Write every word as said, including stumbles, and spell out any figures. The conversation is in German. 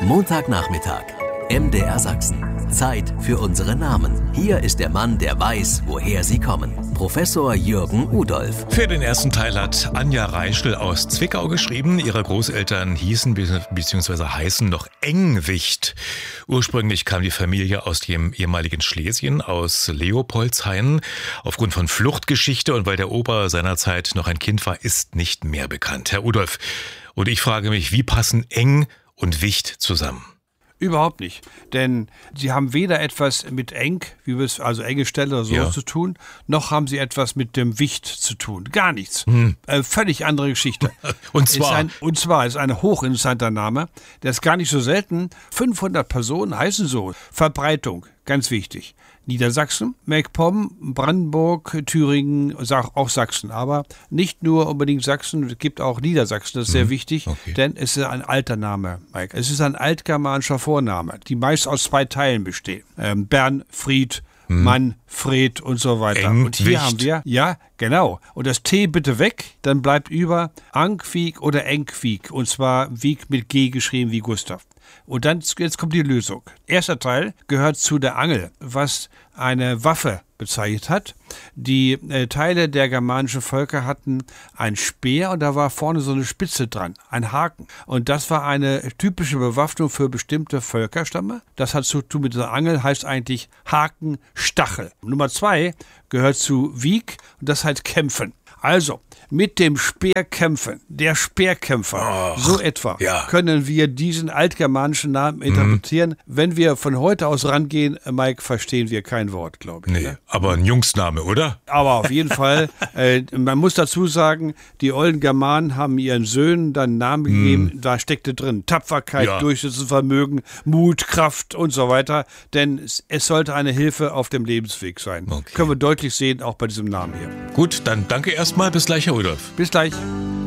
Montagnachmittag. M D R Sachsen. Zeit für unsere Namen. Hier ist der Mann, der weiß, woher sie kommen. Professor Jürgen Udolph. Für den ersten Teil hat Anja Reischl aus Zwickau geschrieben. Ihre Großeltern hießen bzw. heißen noch Engwicht. Ursprünglich kam die Familie aus dem ehemaligen Schlesien, aus Leopoldshain. Aufgrund von Fluchtgeschichte und weil der Opa seinerzeit noch ein Kind war, ist nicht mehr bekannt. Herr Udolph, und ich frage mich, wie passen Eng und Wicht zusammen? Überhaupt nicht, denn sie haben weder etwas mit eng, wie wir es, also enge Stelle oder so Ja. zu tun, noch haben sie etwas mit dem Wicht zu tun. Gar nichts. Hm. Äh, völlig andere Geschichte. Und zwar? Ist ein, und zwar ist ein hochinteressanter Name, der ist gar nicht so selten. fünfhundert Personen heißen so. Verbreitung, ganz wichtig. Niedersachsen, MacPom, Brandenburg, Thüringen, auch Sachsen. Aber nicht nur unbedingt Sachsen, es gibt auch Niedersachsen, das ist sehr wichtig, okay. denn es ist ein alter Name, Mike. Es ist ein altgermanischer Vorname, die meist aus zwei Teilen bestehen. Ähm, Bern, Fried, Mann, Fred und so weiter. Eng, und hier Wicht. haben wir, ja, genau. Und das T bitte weg, dann bleibt über Ankwiek oder Enkwiek. Und zwar Wiek mit G geschrieben wie Gustav. Und dann, jetzt kommt die Lösung. Erster Teil gehört zu der Angel, was eine Waffe bezeichnet hat. Die äh, Teile der germanischen Völker hatten ein Speer und da war vorne so eine Spitze dran, ein Haken. Und das war eine typische Bewaffnung für bestimmte Völkerstämme. Das hat zu tun mit der Angel, heißt eigentlich Haken, Stachel. Nummer zwei gehört zu Wiek und das heißt kämpfen. Also, mit dem Speer kämpfen, der Speerkämpfer, Och, so etwa, ja. können wir diesen altgermanischen Namen interpretieren. Wenn wir von heute aus rangehen, Mike, verstehen wir kein Wort, glaube ich. Nee, Ne? aber ein Jungsname, oder? Aber auf jeden Fall, äh, man muss dazu sagen, die olden Germanen haben ihren Söhnen dann einen Namen gegeben, da steckte drin Tapferkeit, Ja. Durchsetzungsvermögen, Mut, Kraft und so weiter, denn es, es sollte eine Hilfe auf dem Lebensweg sein. Okay. Können wir deutlich sehen, auch bei diesem Namen hier. Gut, dann danke erstmal. Bis gleich, Herr Udolph. Bis gleich.